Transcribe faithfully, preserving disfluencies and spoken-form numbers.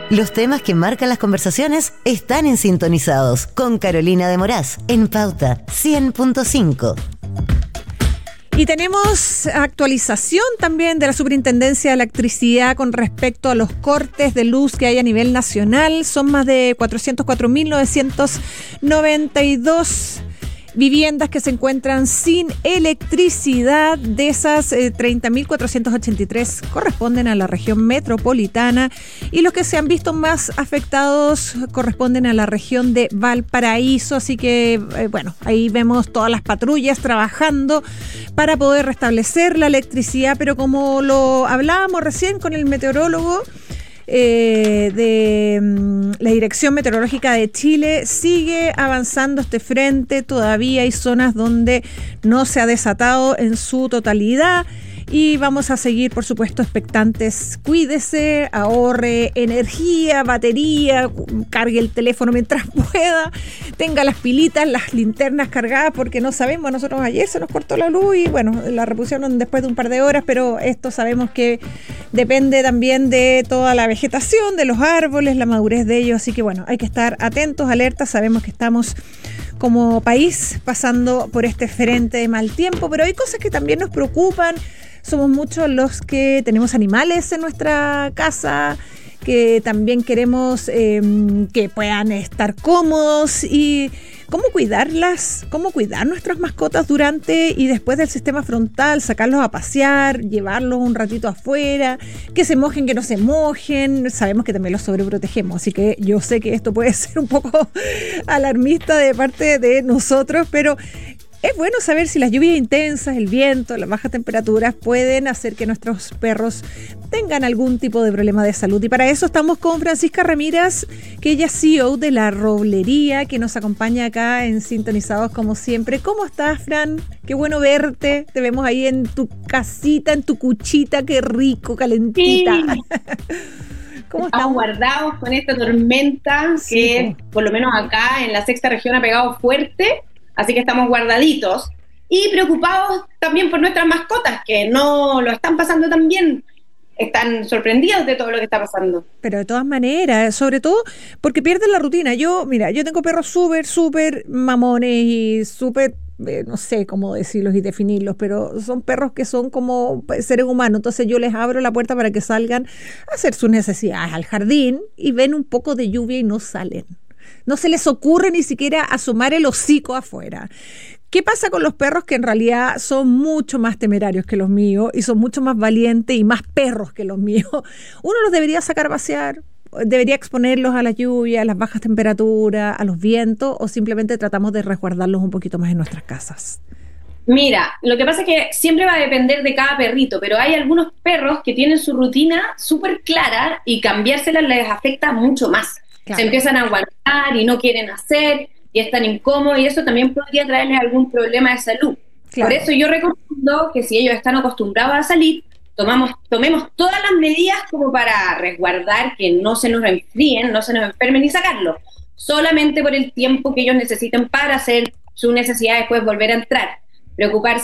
Los temas que marcan las conversaciones están en Sintonizados con Carolina de Moraz en Pauta cien punto cinco. Y tenemos actualización también de la Superintendencia de Electricidad con respecto a los cortes de luz que hay a nivel nacional. Son más de cuatrocientos cuatro mil novecientos noventa y dos viviendas que se encuentran sin electricidad. De esas, eh, treinta mil cuatrocientos ochenta y tres corresponden a la región metropolitana y los que se han visto más afectados corresponden a la región de Valparaíso. Así que, eh, bueno, ahí vemos todas las patrullas trabajando para poder restablecer la electricidad, pero como lo hablábamos recién con el meteorólogo, Eh, de um, la Dirección Meteorológica de Chile, sigue avanzando este frente. Todavía hay zonas donde no se ha desatado en su totalidad y vamos a seguir, por supuesto, expectantes. Cuídese, ahorre energía, batería, cargue el teléfono mientras pueda, tenga las pilitas, las linternas cargadas, porque no sabemos, nosotros ayer se nos cortó la luz y bueno, la repusieron después de un par de horas, pero esto sabemos que depende también de toda la vegetación, de los árboles, la madurez de ellos, así que bueno, hay que estar atentos, alertas. Sabemos que estamos como país pasando por este frente de mal tiempo, pero hay cosas que también nos preocupan. Somos muchos los que tenemos animales en nuestra casa, que también queremos eh, que puedan estar cómodos, y cómo cuidarlas, cómo cuidar nuestras mascotas durante y después del sistema frontal, sacarlos a pasear, llevarlos un ratito afuera, que se mojen, que no se mojen. Sabemos que también los sobreprotegemos, así que yo sé que esto puede ser un poco alarmista de parte de nosotros, pero es bueno saber si las lluvias intensas, el viento, las bajas temperaturas pueden hacer que nuestros perros tengan algún tipo de problema de salud. Y para eso estamos con Francisca Ramírez, que ella es C E O de La Roblería, que nos acompaña acá en Sintonizados como siempre. ¿Cómo estás, Fran? Qué bueno verte. Te vemos ahí en tu casita, en tu cuchita. Qué rico, calentita. Sí. ¿Cómo estamos guardados con esta tormenta sí, que po. por lo menos acá en la sexta región ha pegado fuerte. Así que estamos guardaditos y preocupados también por nuestras mascotas, que no lo están pasando tan bien. Están sorprendidos de todo lo que está pasando. Pero de todas maneras, sobre todo porque pierden la rutina. Yo, mira, yo tengo perros súper, súper mamones y súper, eh, no sé cómo decirlos y definirlos, pero son perros que son como seres humanos. Entonces yo les abro la puerta para que salgan a hacer sus necesidades al jardín y ven un poco de lluvia y no salen. No se les ocurre ni siquiera asomar el hocico afuera. ¿Qué pasa con los perros que en realidad son mucho más temerarios que los míos y son mucho más valientes y más perros que los míos? Uno los debería sacar a pasear, debería exponerlos a la lluvia, a las bajas temperaturas, a los vientos, o simplemente tratamos de resguardarlos un poquito más en nuestras casas. Mira, lo que pasa es que siempre va a depender de cada perrito, pero hay algunos perros que tienen su rutina súper clara y cambiársela les afecta mucho más. Claro. Se empiezan a aguantar y no quieren hacer y están incómodos, y eso también podría traerles algún problema de salud. Claro. Por eso yo recomiendo que si ellos están acostumbrados a salir, tomamos, tomemos todas las medidas como para resguardar que no se nos enfríen, no se nos enfermen y sacarlos, solamente por el tiempo que ellos necesiten para hacer su necesidad, después volver a entrar. Preocuparse